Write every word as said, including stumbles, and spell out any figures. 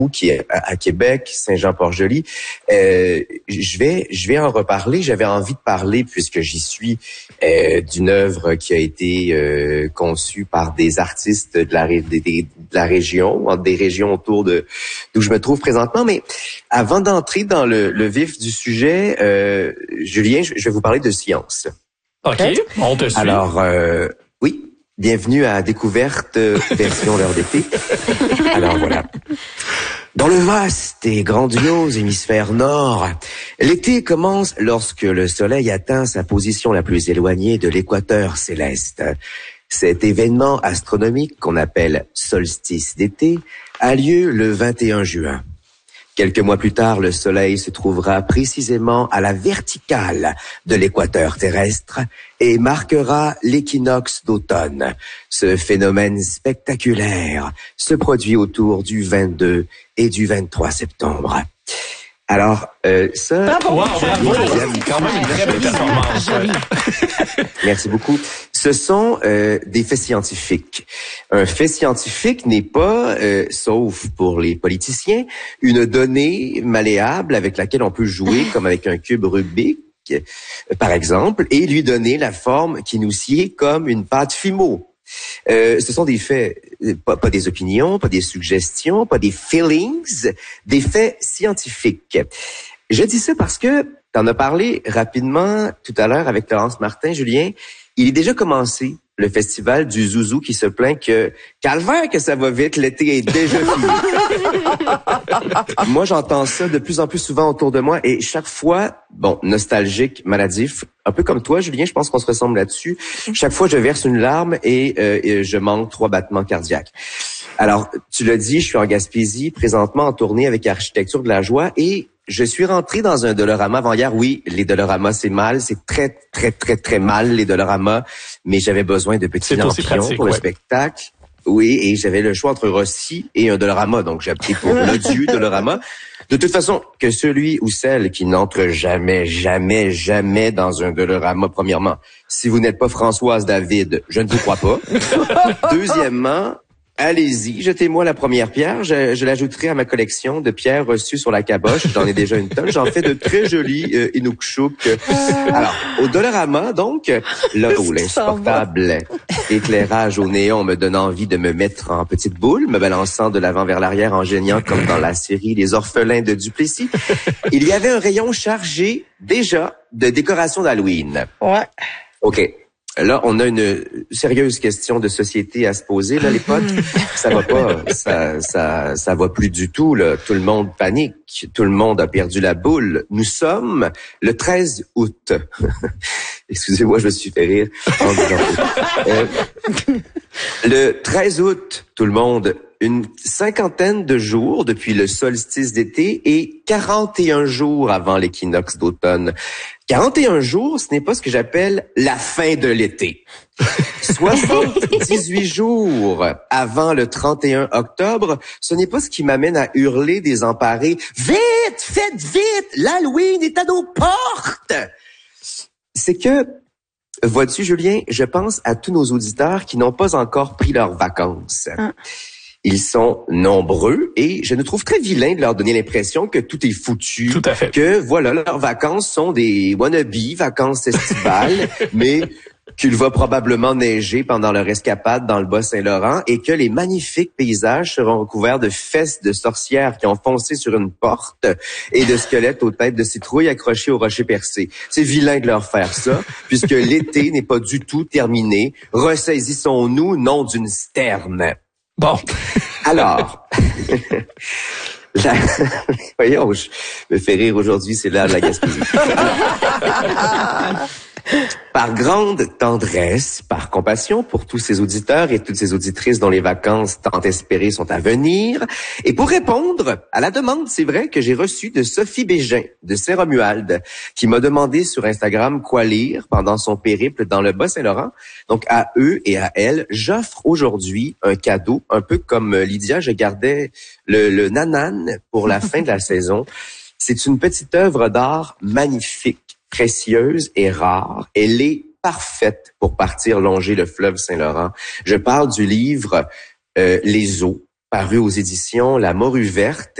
qui est à Québec, Saint-Jean-Port-Joli. Euh, je vais, je vais en reparler. J'avais envie de parler, puisque j'y suis, euh, d'une œuvre qui a été euh, conçue par des artistes de la, des, des, de la région, des régions autour de d'où je me trouve présentement. Mais avant d'entrer dans le, le vif du sujet, euh, Julien, je vais vous parler de science. OK, on te suit. Alors, euh, oui. Bienvenue à Découverte, version l'heure d'été. Alors voilà. Dans le vaste et grandiose hémisphère nord, l'été commence lorsque le soleil atteint sa position la plus éloignée de l'équateur céleste. Cet événement astronomique qu'on appelle solstice d'été a lieu le vingt et un juin. Quelques mois plus tard, le soleil se trouvera précisément à la verticale de l'équateur terrestre et marquera l'équinoxe d'automne. Ce phénomène spectaculaire se produit autour du vingt-deux et du vingt-trois septembre. Alors, euh, ça... Bravo! Wow, bravo! Quand même une très belle performance. Merci beaucoup. Ce sont euh, des faits scientifiques. Un fait scientifique n'est pas, euh, sauf pour les politiciens, une donnée malléable avec laquelle on peut jouer comme avec un cube Rubik, par exemple, et lui donner la forme qui nous sied comme une pâte Fimo. Euh, ce sont des faits, pas, pas des opinions, pas des suggestions, pas des feelings, des faits scientifiques. Je dis ça parce que tu en as parlé rapidement tout à l'heure avec Laurence Martin, Julien. Il est déjà commencé, le festival du Zouzou, qui se plaint que calvaire que ça va vite, l'été est déjà fini. Moi, j'entends ça de plus en plus souvent autour de moi et chaque fois, bon, nostalgique, maladif, un peu comme toi, Julien, je pense qu'on se ressemble là-dessus. Chaque fois, je verse une larme et, euh, et je manque trois battements cardiaques. Alors, tu l'as dit, je suis en Gaspésie, présentement en tournée avec Architecture de la Joie et je suis rentré dans un Dolorama avant-hier. Oui, les Doloramas, c'est mal. C'est très, très, très, très mal, les Doloramas. Mais j'avais besoin de petits lampions pour le ouais. spectacle. Oui, et j'avais le choix entre Rossi et un Dolorama. Donc, j'ai opté pour l'odieux Dolorama. De toute façon, que celui ou celle qui n'entre jamais, jamais, jamais dans un Dolorama, premièrement, si vous n'êtes pas Françoise David, je ne vous crois pas. Deuxièmement, allez-y, jetez-moi la première pierre. Je, je l'ajouterai à ma collection de pierres reçues sur la caboche. J'en ai déjà une tonne. J'en fais de très jolis euh, Inukshuk. Alors, au Dolorama, donc, là où l'insupportable éclairage au néon me donne envie de me mettre en petite boule, me balançant de l'avant vers l'arrière en geignant comme dans la série Les Orphelins de Duplessis, il y avait un rayon chargé déjà de décoration d'Halloween. Ouais. OK. Là, on a une sérieuse question de société à se poser, là, les potes. Ça va pas, ça, ça, ça va plus du tout, là. Tout le monde panique. Tout le monde a perdu la boule. Nous sommes le treize août. Excusez-moi, je me suis fait rire en disant euh, le treize août, tout le monde, une cinquantaine de jours depuis le solstice d'été et quarante et un jours avant l'équinoxe d'automne. quarante et un jours, ce n'est pas ce que j'appelle la fin de l'été. soixante-dix-huit jours avant le trente et un octobre, ce n'est pas ce qui m'amène à hurler désemparé. Vite, faites vite, l'Halloween est à nos portes! C'est que, vois-tu, Julien, je pense à tous nos auditeurs qui n'ont pas encore pris leurs vacances. Hein? Ils sont nombreux et je nous trouve très vilain de leur donner l'impression que tout est foutu. Tout à fait. Que, voilà, leurs vacances sont des wannabes vacances estivales, mais qu'il va probablement neiger pendant leur escapade dans le Bas-Saint-Laurent et que les magnifiques paysages seront recouverts de fesses de sorcières qui ont foncé sur une porte et de squelettes aux têtes de citrouilles accrochés au rocher percé. C'est vilain de leur faire ça, puisque l'été n'est pas du tout terminé. Ressaisissons-nous, nom d'une sterne. Bon. Alors, la... voyons, je me fais rire aujourd'hui, c'est l'heure de la Gaspésie. Par grande tendresse, par compassion pour tous ces auditeurs et toutes ces auditrices dont les vacances tant espérées sont à venir, et pour répondre à la demande, c'est vrai que j'ai reçu de Sophie Bégin de Saint-Romuald, qui m'a demandé sur Instagram quoi lire pendant son périple dans le Bas-Saint-Laurent. Donc à eux et à elle, j'offre aujourd'hui un cadeau, un peu comme Lydia, je gardais le, le nanan pour la fin de la saison. C'est une petite œuvre d'art magnifique, précieuse et rare. Elle est parfaite pour partir longer le fleuve Saint-Laurent. Je parle du livre euh, Les Eaux paru aux éditions La Morue Verte.